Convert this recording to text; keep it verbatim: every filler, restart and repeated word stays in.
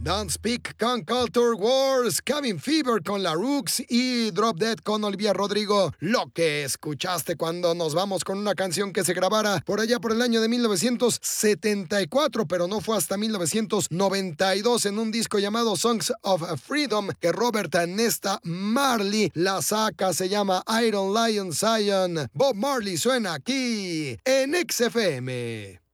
Don't Speak con Culture Wars, Cabin Fever con la Rooks y Drop Dead con Olivia Rodrigo. Lo que escuchaste cuando nos vamos con una canción que se grabara por allá por el año de mil novecientos setenta y cuatro, pero no fue hasta mil novecientos noventa y dos en un disco llamado Songs of Freedom que Robert Nesta Marley la saca, se llama Iron Lion Zion. Bob Marley suena aquí en X F M.